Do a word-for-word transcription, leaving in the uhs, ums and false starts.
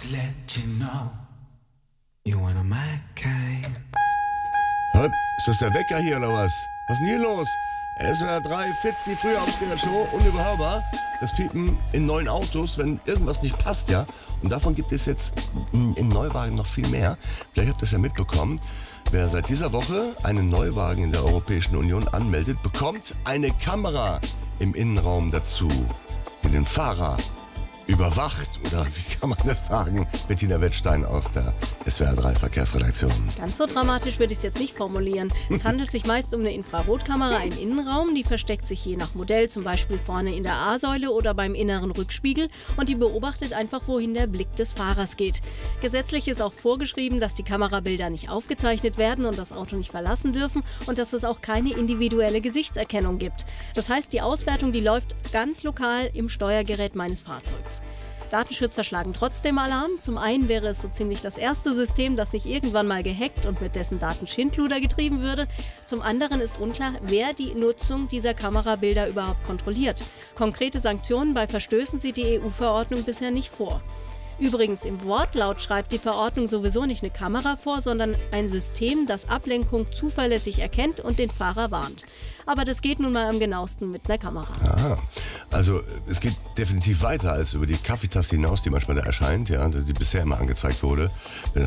let you know you one of my kind. Hä? Ist das der Wecker hier oder was? Was ist denn hier los? S W R drei, fit, die Frühaufsteher-Show, unüberhörbar. Das Piepen in neuen Autos, wenn irgendwas nicht passt, ja. Und davon gibt es jetzt in Neuwagen noch viel mehr. Vielleicht habt ihr es ja mitbekommen. Wer seit dieser Woche einen Neuwagen in der Europäischen Union anmeldet, bekommt eine Kamera im Innenraum dazu, die den Fahrer überwacht, oder wie kann man das sagen? Bettina Wettstein aus der S W R drei Verkehrsredaktion. Ganz so dramatisch würde ich es jetzt nicht formulieren. Es handelt sich meist um eine Infrarotkamera im Innenraum, die versteckt sich je nach Modell, zum Beispiel vorne in der A-Säule oder beim inneren Rückspiegel, und die beobachtet einfach, wohin der Blick des Fahrers geht. Gesetzlich ist auch vorgeschrieben, dass die Kamerabilder nicht aufgezeichnet werden und das Auto nicht verlassen dürfen und dass es auch keine individuelle Gesichtserkennung gibt. Das heißt, die Auswertung, die läuft ganz lokal im Steuergerät meines Fahrzeugs. Datenschützer schlagen trotzdem Alarm. Zum einen wäre es so ziemlich das erste System, das nicht irgendwann mal gehackt und mit dessen Daten Schindluder getrieben würde. Zum anderen ist unklar, wer die Nutzung dieser Kamerabilder überhaupt kontrolliert. Konkrete Sanktionen bei Verstößen sieht die E U-Verordnung bisher nicht vor. Übrigens, im Wortlaut schreibt die Verordnung sowieso nicht eine Kamera vor, sondern ein System, das Ablenkung zuverlässig erkennt und den Fahrer warnt. Aber das geht nun mal am genauesten mit einer Kamera. Aha. Also es geht definitiv weiter als über die Kaffeetasse hinaus, die manchmal da erscheint, ja, die bisher immer angezeigt wurde. Wenn